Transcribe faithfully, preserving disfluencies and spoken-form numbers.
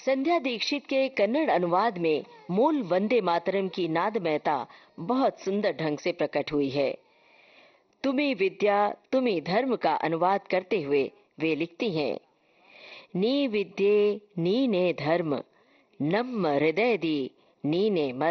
संध्या दीक्षित के कन्नड़ अनुवाद में मूल वंदे मातरम की नादमयता बहुत सुंदर ढंग से प्रकट हुई है। तुम्ही विद्या तुम्ही धर्म का अनुवाद करते हुए वे लिखती हैं, नी विद्ये नीने धर्म, नम्म हृदय दी नीने मर्म।